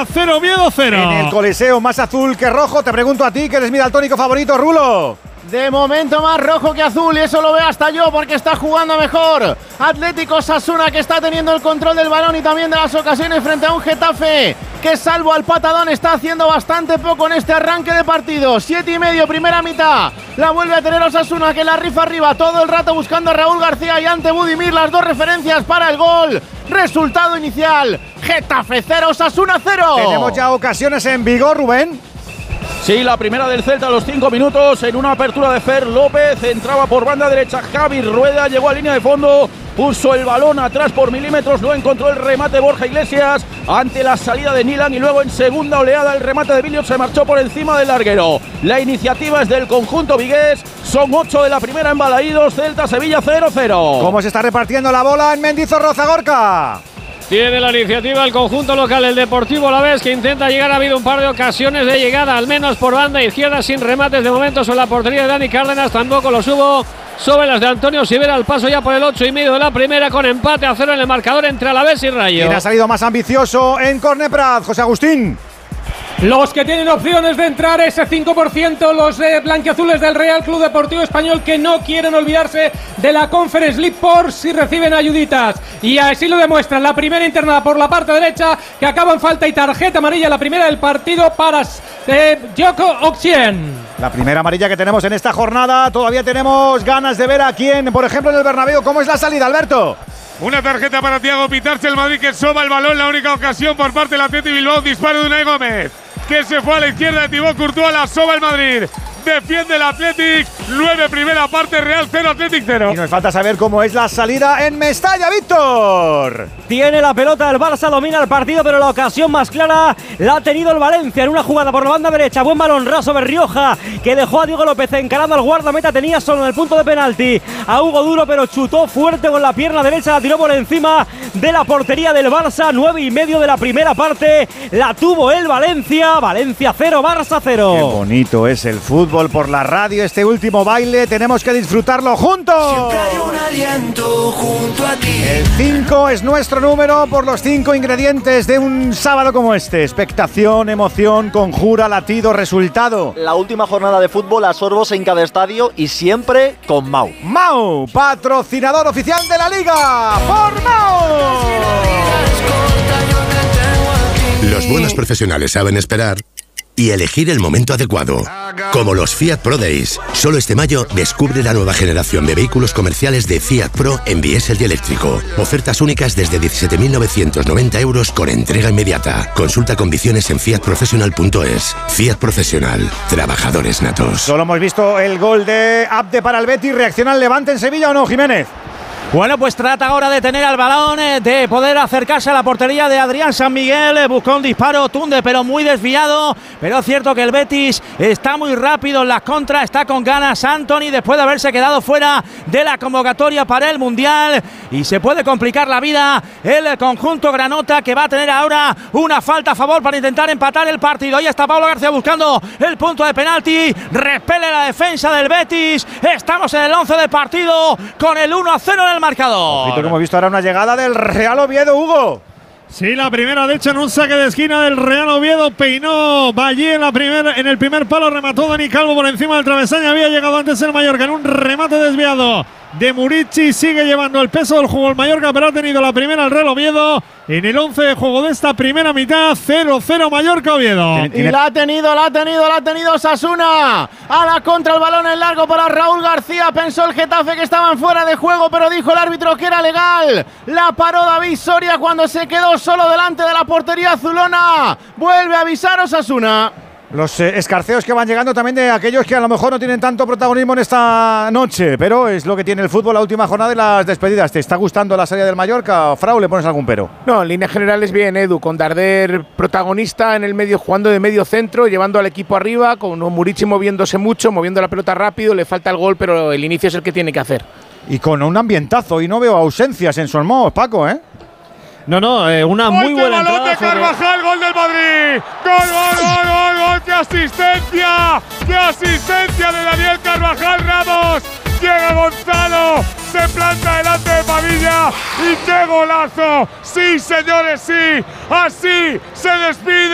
Barça 0, Oviedo 0. En el Coliseo más azul que rojo. Te pregunto a ti, que eres mi daltónico favorito, Rulo. De momento más rojo que azul, y eso lo veo hasta yo porque está jugando mejor. Atlético Osasuna, que está teniendo el control del balón y también de las ocasiones frente a un Getafe que, salvo al patadón, está haciendo bastante poco en este arranque de partido. 7:30, primera mitad. La vuelve a tener Osasuna, que la rifa arriba todo el rato buscando a Raúl García y ante Budimir, las dos referencias para el gol. Resultado inicial: Getafe 0, Osasuna 0. Tenemos ya ocasiones en vigor, Rubén. Sí, la primera del Celta a los 5 minutos en una apertura de Fer López. Entraba por banda derecha Javi Rueda, llegó a línea de fondo, puso el balón atrás por milímetros, no encontró el remate Borja Iglesias ante la salida de Nilan, y luego en segunda oleada el remate de Billiot se marchó por encima del larguero. La iniciativa es del conjunto vigués, son 8 de la primera en Balaídos. Celta-Sevilla 0-0. ¿Cómo se está repartiendo la bola en Mendizorroza, Gorka? Tiene la iniciativa el conjunto local, el Deportivo Alavés, que intenta llegar. Ha habido un par de ocasiones de llegada, al menos por banda izquierda, sin remates de momento sobre la portería de Dani Cárdenas. Tampoco los hubo sobre las de Antonio Sivera. Al paso ya por el 8:30 de la primera, con empate a 0 en el marcador entre Alavés y Rayo. ¿Quién ha salido más ambicioso en Corne Prat, José Agustín? Los que tienen opciones de entrar, ese 5%, los blanquiazules del Real Club Deportivo Español, que no quieren olvidarse de la Conference League por si reciben ayuditas. Y así lo demuestran. La primera internada por la parte derecha, que acaba en falta y tarjeta amarilla, la primera del partido para Joko Oksien. La primera amarilla que tenemos en esta jornada. Todavía tenemos ganas de ver a quién, por ejemplo, en el Bernabéu. ¿Cómo es la salida, Alberto? Una tarjeta para Thiago Pitarche, el Madrid, que soba el balón. La única ocasión por parte del Athletic Bilbao. Disparo de Unai Gómez, que se fue a la izquierda de Thibaut Courtois. La soba el Madrid. Defiende el Athletic. 9 primera parte, Real 0, Athletic 0. Y nos falta saber cómo es la salida en Mestalla, Víctor. Tiene la pelota el Barça, domina el partido, pero la ocasión más clara la ha tenido el Valencia en una jugada por la banda derecha. Buen balón raso de Rioja, que dejó a Diego López encarando al guardameta. Tenía solo en el punto de penalti a Hugo Duro, pero chutó fuerte con la pierna derecha, la tiró por encima de la portería del Barça. 9:30 de la primera parte, la tuvo el Valencia. Valencia 0, Barça 0. Qué bonito es el fútbol por la radio, este último baile. Tenemos que disfrutarlo juntos. Siempre hay un aliento junto a ti. El 5 es nuestro número por los 5 ingredientes de un sábado como este: expectación, emoción, conjura, latido, resultado. La última jornada de fútbol a sorbos en cada estadio y siempre con Mau. Mau, patrocinador oficial de la Liga. ¡Por Mau! Los buenos profesionales saben esperar y elegir el momento adecuado. Como los Fiat Pro Days. Solo este mayo descubre la nueva generación de vehículos comerciales de Fiat Pro en diésel y eléctrico. Ofertas únicas desde 17.990 euros con entrega inmediata. Consulta condiciones en fiatprofessional.es. Fiat Profesional. Trabajadores natos. Solo hemos visto el gol de Abde para el Betis. ¿Reacciona el Levante en Sevilla o no, Jiménez? Bueno, pues trata ahora de tener al balón, de poder acercarse a la portería de Adrián San Miguel. Buscó un disparo, Tunde, pero muy desviado. Pero es cierto que el Betis está muy rápido en las contras, está con ganas Antony después de haberse quedado fuera de la convocatoria para el Mundial. Y se puede complicar la vida el conjunto granota, que va a tener ahora una falta a favor para intentar empatar el partido. Ahí está Pablo García buscando el punto de penalti. Repele la defensa del Betis. Estamos en el 11 de partido con el 1-0 en el marcador. Ojito que hemos visto ahora una llegada del Real Oviedo, Hugo. Sí, la primera de hecho en un saque de esquina del Real Oviedo. Peinó Ballí en el primer palo, remató Dani Calvo por encima del travesaño. Había llegado antes el Mallorca en un remate desviado de Murici. Sigue llevando el peso del juego el Mallorca, pero ha tenido la primera el Real Oviedo en el 11 de juego de esta primera mitad. 0-0 Mallorca-Oviedo. Y la ha tenido Osasuna. A la contra, el balón en largo para Raúl García. Pensó el Getafe que estaban fuera de juego, pero dijo el árbitro que era legal. La paró David Soria cuando se quedó solo delante de la portería azulona. Vuelve a avisar Osasuna. Los escarceos que van llegando también de aquellos que a lo mejor no tienen tanto protagonismo en esta noche, pero es lo que tiene el fútbol, la última jornada y las despedidas. ¿Te está gustando la salida del Mallorca, Frau? ¿Le pones algún pero? No, en líneas generales bien, Edu, con Darder protagonista en el medio, jugando de medio centro, llevando al equipo arriba, con Murici moviéndose mucho, moviendo la pelota rápido, le falta el gol, pero el inicio es el que tiene que hacer. Y con un ambientazo, y no veo ausencias en Solmos, Paco, ¿eh? No, una muy buena entrada. Balón de Carvajal, gol del Madrid. Gol. ¡Qué asistencia! ¡Qué asistencia de Daniel Carvajal Ramos! Llega Gonzalo, se planta delante de Padilla y qué golazo. Sí, señores, sí. Así se despide